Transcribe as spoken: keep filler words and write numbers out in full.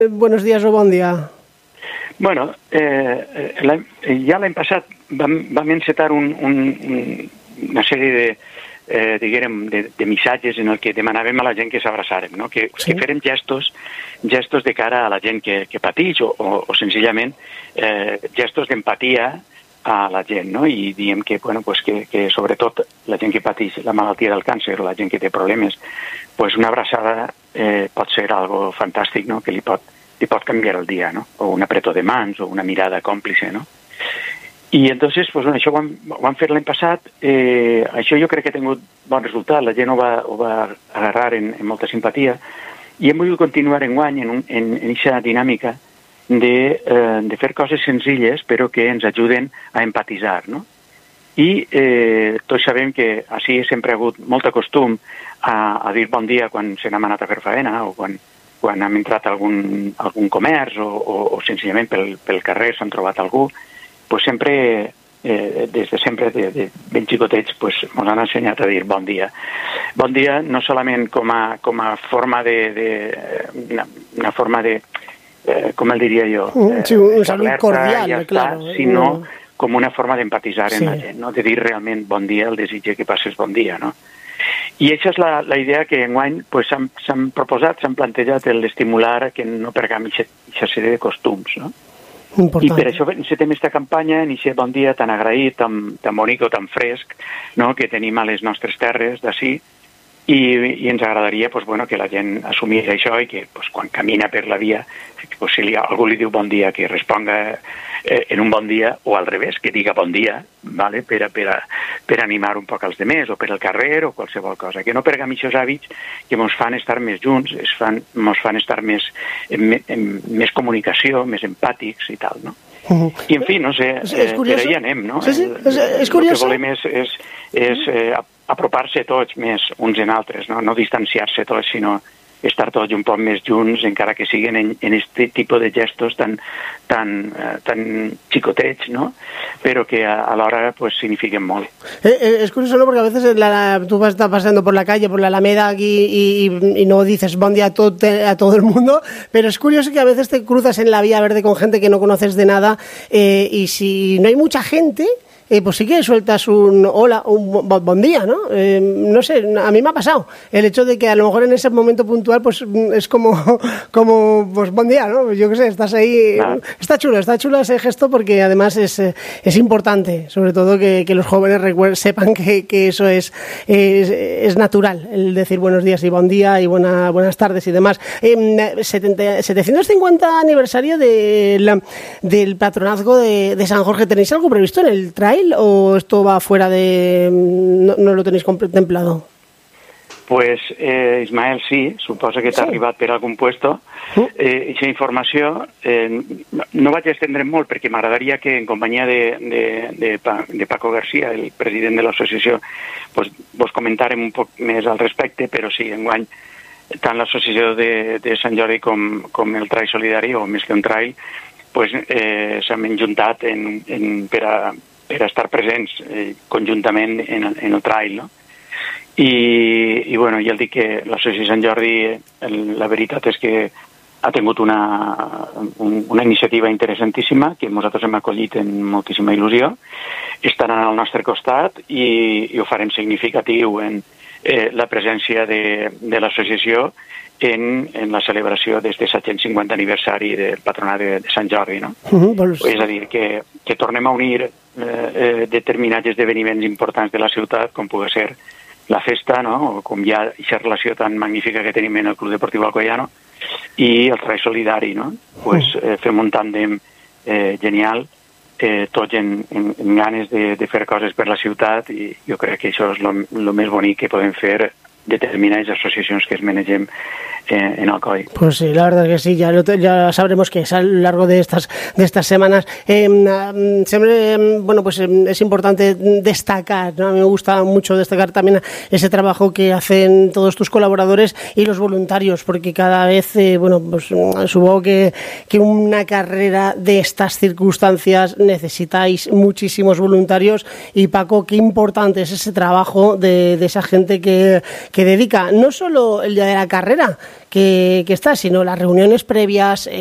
Buenos días o bon dia. Bueno, eh, la, ja l'any passat vam, vam encetar un, un, una sèrie de, eh, diguem, de, de missatges en el que demanàvem a la gent que s'abraçàrem, no? que, sí. que fèrem gestos, gestos de cara a la gent que, que pateix o, o, o senzillament eh, gestos d'empatia a la gent, no? I diem que, bueno, pues que, que sobretot la gent que pateix la malaltia del càncer o la gent que té problemes, pues una abraçada eh, pot ser algo fantàstic, no? Que li pot, li pot canviar el dia, no? O un apretó de mans o una mirada còmplice, no? I entonces, pues, bueno, això ho vam, ho vam fer l'any passat, eh, això jo crec que ha tingut bon resultat, la gent ho va, ho va agarrar en, en molta simpatia, i hem volgut continuar enguany en, un, en, en aquesta dinàmica de, eh, de fer coses senzilles però que ens ajuden a empatitzar, no? I eh, tots sabem que així sempre ha hagut molt costum a, a dir bon dia quan se n'hem anat a fer faena o quan, quan hem entrat a algun, algun comerç o, o, o senzillament pel, pel carrer s'han trobat algú, pues sempre, eh, des de sempre, de, de ben xicotets, pues, ens han ensenyat a dir bon dia. Bon dia no solament com a, com a forma de... de una, una forma de... Eh, com el diria jo, eh, sí, un salut cordial, ja claro, està, sinó no. com una forma d'empatitzar sí. en la gent, no? De dir realment bon dia, el desitge que passes bon dia, no? I aquesta és la, la idea que enguany pues, s'han, s'han proposat, s'han plantejat el d'estimular que no perdem aquesta sèrie de costums, no? Important. I per això encetem aquesta campanya, en aquest bon dia tan agraït, tan, tan bonic o tan fresc, no? Que tenim a les nostres terres d'ací, I, i ens agradaria pues, bueno, que la gent assumís això i que pues, quan camina per la via, pues, si li, algú li diu bon dia, que responga eh, en un bon dia, o al revés, que diga bon dia, vale? per, a, per, a, per animar un poc als demés, o per al carrer, o qualsevol cosa. Que no perguem aquests hàbits que ens fan estar més junts, ens fan, ens fan estar més, en, en més comunicació, més empàtics i tal, no? Uh-huh. I, en fi, no sé, eh, per ahí anem, no? Sí, sí, és, és curiós. El que volem és, és, és eh, apropar-se tots més uns en altres, no, no distanciar-se tots, sinó estar tots un poc més junts, encara que siguin en, en este tipus de gestos tan, tan, eh, tan xicotets, ¿no? Pero que a, a la hora pues signifiquen molt. Eh, eh, es curioso, ¿no? Porque a veces la, la, tú vas pasando por la calle, por la Alameda aquí y, y, y no dices buen día a, to, a todo el mundo, pero es curioso que a veces te cruzas en la vía verde con gente que no conoces de nada eh, y si no hay mucha gente... Eh, pues sí que sueltas un hola, un buen día, ¿no? Eh, no sé, a mí me ha pasado el hecho de que a lo mejor en ese momento puntual pues es como, como pues buen día, ¿no? Yo qué sé, estás ahí... Claro. Está chulo, está chulo ese gesto porque además es, es importante, sobre todo que, que los jóvenes recuer- sepan que, que eso es, es, es natural, el decir buenos días y buen día y buena, buenas tardes y demás. Eh, setenta, setecientos cincuenta aniversario de la, del patronazgo de, de San Jorge. ¿Tenéis algo previsto en el trail? ¿O esto va fuera de... no, no lo tenéis contemplado? Pues, eh, Ismael, sí, suposa que t'ha sí. arribat per algun puesto. Uh. Eh, aquesta informació eh, no, no vaig estendre molt perquè m'agradaria que en companyia de, de, de, de Paco García, el president de l'associació, pues, vos comentàrem un poc més al respecte, però sí, enguany tant l'associació de, de Sant Jordi com, com el Trail Solidari, o més que un trail, pues, eh, s'han enjuntat en, en, per a per estar presents eh, conjuntament en el, en el trail, no? I, i bueno, ja el dic que l'associació Sant Jordi, el, la veritat és que ha tingut una, un, una iniciativa interessantíssima que nosaltres hem acollit en moltíssima il·lusió, estaran al nostre costat i, i ho farem significatiu en eh, la presència de, de l'associació en, en la celebració d'aquest set-cents cinquanta aniversari del patronat de, de Sant Jordi, no? Uh-huh, vols... És a dir, que, que tornem a unir eh, eh, determinats esdeveniments importants de la ciutat, com pugui ser la festa, no? O com hi ha aquesta relació tan magnífica que tenim en el Club Deportiu Alcoyano, i el Trail Solidari, no? Pues eh, fem un tàndem eh, genial, eh, tots en, en, en ganes de, de fer coses per la ciutat, i jo crec que això és el més bonic que podem fer determinadas asociaciones que es manegem eh, en Alcoy. Pues sí, la verdad que sí, ya, lo, ya sabremos que es a lo largo de estas de estas semanas. Eh, siempre, bueno, pues es importante destacar, ¿no? A mí me gusta mucho destacar también ese trabajo que hacen todos tus colaboradores y los voluntarios, porque cada vez, eh, bueno, pues supongo que, que una carrera de estas circunstancias necesitáis muchísimos voluntarios, y Paco, qué importante es ese trabajo de, de esa gente que que dedica no solo el día de la carrera que, que está, sino las reuniones previas,